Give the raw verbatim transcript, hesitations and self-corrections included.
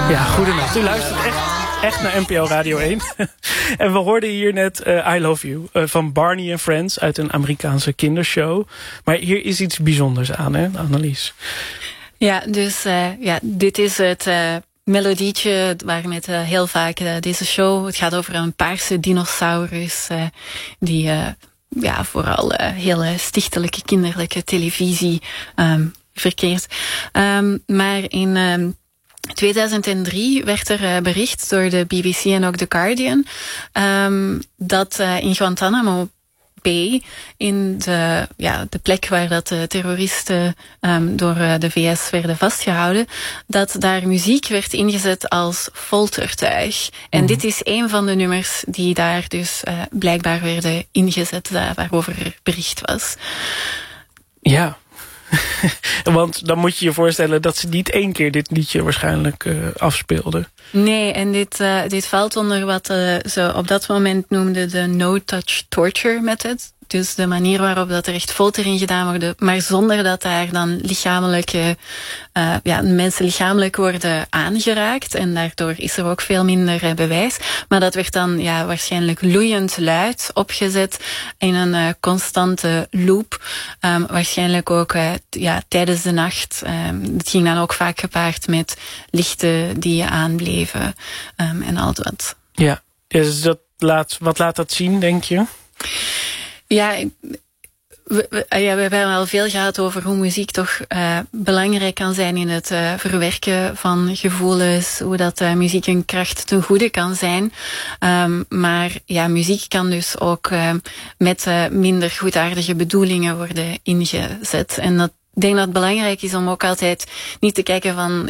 Ja, goedenacht. U luistert echt, echt naar N P O Radio één. En we hoorden hier net uh, I Love You uh, van Barney and Friends uit een Amerikaanse kindershow. Maar hier is iets bijzonders aan, hè, Annelies? Ja, dus uh, ja, dit is het uh, melodietje waar met uh, heel vaak uh, deze show. Het gaat over een paarse dinosaurus uh, die uh, ja, vooral uh, heel uh, stichtelijke kinderlijke televisie um, verkeert. Um, maar in um, tweeduizend drie werd er uh, bericht door de B B C en ook The Guardian um, dat uh, in Guantanamo Bay, in de, ja, de plek waar dat de terroristen um, door uh, de V S werden vastgehouden, dat daar muziek werd ingezet als foltertuig. En mm-hmm. dit is een van de nummers die daar dus uh, blijkbaar werden ingezet, uh, waarover er bericht was. Ja. Want dan moet je je voorstellen dat ze niet één keer dit liedje waarschijnlijk uh, afspeelden. Nee, en dit, uh, dit valt onder wat uh, ze op dat moment noemden de no-touch torture method. Dus de manier waarop dat er echt foltering gedaan wordt, maar zonder dat daar dan lichamelijke, uh, ja, mensen lichamelijk worden aangeraakt. En daardoor is er ook veel minder uh, bewijs. Maar dat werd dan ja, waarschijnlijk loeiend luid opgezet in een uh, constante loop. Um, waarschijnlijk ook uh, t- ja, tijdens de nacht. Um, het ging dan ook vaak gepaard met lichten die aanbleven um, en al dat. Ja, dus dat laat, wat laat dat zien, denk je? Ja, we, we, ja, we hebben al veel gehad over hoe muziek toch uh, belangrijk kan zijn in het uh, verwerken van gevoelens, hoe dat uh, muziek een kracht ten goede kan zijn. Um, maar ja, muziek kan dus ook uh, met uh, minder goedaardige bedoelingen worden ingezet. En dat, ik denk dat het belangrijk is om ook altijd niet te kijken van